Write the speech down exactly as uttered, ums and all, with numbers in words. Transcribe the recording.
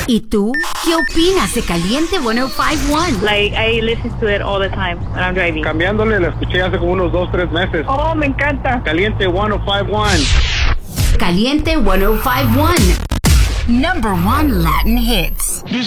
¿Y tú? ¿Qué opinas de Caliente ciento cincuenta y uno? Like, I listen to it all the time when I'm driving. Cambiándole, la escuché hace como unos dos, tres meses. Oh, me encanta. Caliente ciento cincuenta y uno. Caliente ciento cincuenta y uno. Number one Latin hits.